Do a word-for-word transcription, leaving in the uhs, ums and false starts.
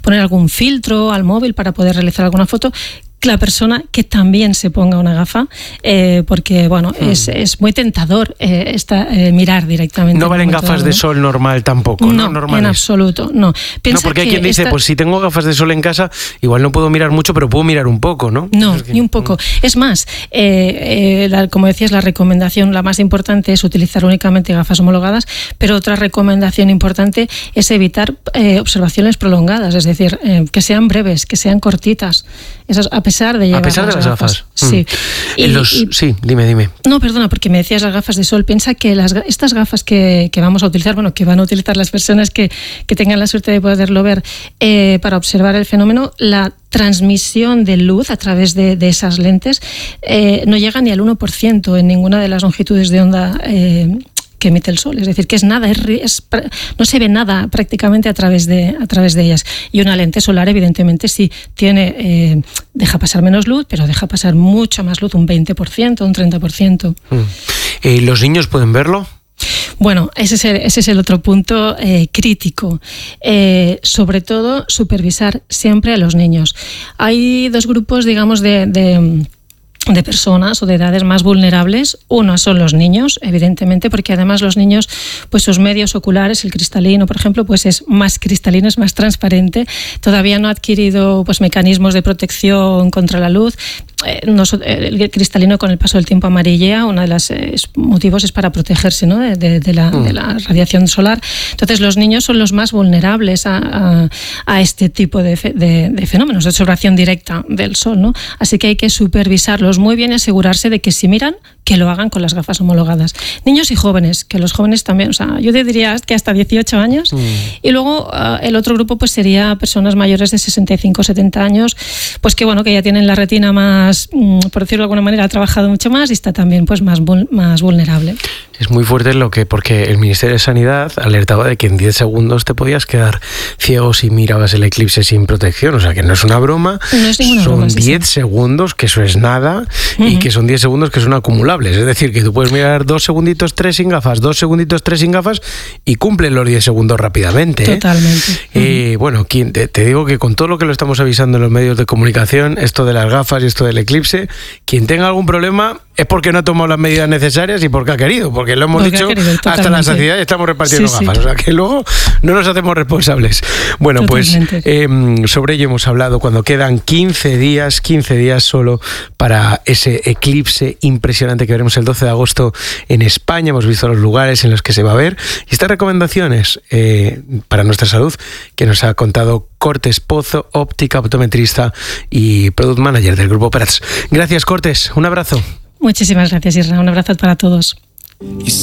poner algún filtro al móvil para poder realizar alguna foto, la persona que también se ponga una gafa, eh, porque bueno, hmm. es, es muy tentador eh, esta, eh, mirar directamente. No valen gafas dado, de sol normal tampoco, ¿no? No, Normales. En absoluto, no. Piensa no, porque hay quien dice, esta... pues si tengo gafas de sol en casa, igual no puedo mirar mucho, pero puedo mirar un poco, ¿no? No, es que... ni un poco. Es más, eh, eh, la, como decías, la recomendación, la más importante es utilizar únicamente gafas homologadas, pero otra recomendación importante es evitar eh, observaciones prolongadas, es decir, eh, que sean breves, que sean cortitas. Esas, a pesar de llevar a pesar las de las gafas, gafas. Sí. Mm. Y, los, y, sí, dime, dime. No, perdona, porque me decías las gafas de sol. Piensa que las, estas gafas que, que vamos a utilizar, bueno, que van a utilizar las personas que, que tengan la suerte de poderlo ver eh, para observar el fenómeno, la transmisión de luz a través de, de esas lentes eh, no llega ni al uno por ciento en ninguna de las longitudes de onda eh, que emite el sol, es decir, que es nada, es, es, no se ve nada prácticamente a través de a través de ellas. Y una lente solar, evidentemente, sí tiene, eh, deja pasar menos luz, pero deja pasar mucha más luz, un veinte por ciento, un treinta por ciento. Mm. ¿Y los niños pueden verlo? Bueno, ese es el, ese es el otro punto eh, crítico. Eh, sobre todo, supervisar siempre a los niños. Hay dos grupos, digamos, de... de de personas o de edades más vulnerables. Uno son los niños, evidentemente, porque además los niños, pues sus medios oculares, el cristalino, por ejemplo, pues es más cristalino, es más transparente, todavía no ha adquirido pues mecanismos de protección contra la luz. Eh, no, el cristalino con el paso del tiempo amarillea, uno de los eh, motivos es para protegerse, ¿no? de, de, de, la, mm. de la radiación solar. Entonces los niños son los más vulnerables a, a, a este tipo de, de, de fenómenos, de observación directa del sol, ¿no? Así que hay que supervisarlos muy bien y asegurarse de que si miran, que lo hagan con las gafas homologadas. Niños y jóvenes, que los jóvenes también, o sea, yo te diría que hasta dieciocho años. Mm. Y luego uh, el otro grupo pues sería personas mayores de sesenta y cinco, setenta años, pues que bueno, que ya tienen la retina más, por decirlo de alguna manera, ha trabajado mucho más y está también pues más, más vulnerable. Es muy fuerte lo que, porque el Ministerio de Sanidad alertaba de que en diez segundos te podías quedar ciego si mirabas el eclipse sin protección, o sea que no es una broma, no es ninguna son broma, diez sí, segundos, que eso es nada, uh-huh. y que son diez segundos que son acumulables, es decir, que tú puedes mirar dos segunditos, tres sin gafas, dos segunditos, tres sin gafas y cumplen los diez segundos rápidamente. Totalmente. ¿eh? Uh-huh. Eh, bueno, te, te digo que con todo lo que lo estamos avisando en los medios de comunicación, esto de las gafas y esto del eclipse, quien tenga algún problema es porque no ha tomado las medidas necesarias y porque ha querido, porque lo hemos porque dicho querido, hasta la saciedad y estamos repartiendo sí, gafas, sí. O sea que luego no nos hacemos responsables. Bueno, totalmente. Pues eh, sobre ello hemos hablado cuando quedan quince días, quince días solo para ese eclipse impresionante que veremos el doce de agosto en España. Hemos visto los lugares en los que se va a ver y estas recomendaciones eh, para nuestra salud que nos ha contado Cortés Pozo, óptica, optometrista y product manager del Grupo Prats. Gracias, Cortés. Un abrazo. Muchísimas gracias, Isra. Un abrazo para todos.